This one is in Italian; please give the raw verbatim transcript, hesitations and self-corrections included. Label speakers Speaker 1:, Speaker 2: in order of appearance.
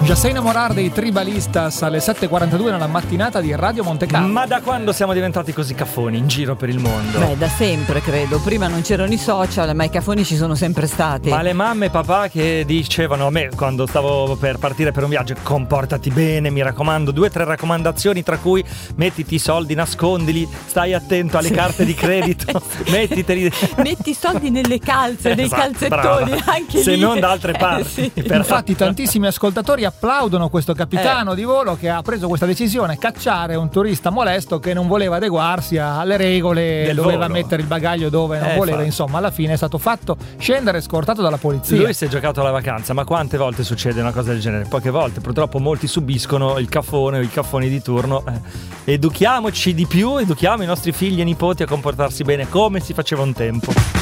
Speaker 1: Già sei innamorar dei Tribalistas alle sette e quarantadue nella mattinata di Radio Montecarlo.
Speaker 2: Ma da quando siamo diventati così caffoni in giro per il mondo?
Speaker 3: Beh, da sempre credo. Prima non c'erano i social, ma i cafoni ci sono sempre stati.
Speaker 2: Ma le mamme e papà che dicevano a me quando stavo per partire per un viaggio: comportati bene, mi raccomando, due o tre raccomandazioni, tra cui mettiti i soldi, nascondili, stai attento alle sì. carte di credito, mettiteli.
Speaker 3: Metti i soldi nelle calze, nei
Speaker 2: esatto,
Speaker 3: calzettoni,
Speaker 2: brava.
Speaker 3: anche
Speaker 2: se
Speaker 3: lì.
Speaker 2: non da altre parti.
Speaker 3: Eh, sì.
Speaker 2: Per
Speaker 1: Infatti tantissimi ascoltatori applaudono questo capitano eh. di volo che ha preso questa decisione: cacciare un turista molesto che non voleva adeguarsi alle regole,
Speaker 2: del
Speaker 1: doveva
Speaker 2: volo.
Speaker 1: mettere il bagaglio dove non
Speaker 2: eh,
Speaker 1: voleva,
Speaker 2: fa.
Speaker 1: insomma alla fine è stato fatto scendere scortato dalla polizia.
Speaker 2: Lui si è giocato la vacanza, ma quante volte succede una cosa del genere? Poche volte, purtroppo molti subiscono il caffone o i caffoni di turno. eh. Educhiamoci di più, educhiamo i nostri figli e nipoti a comportarsi bene come si faceva un tempo.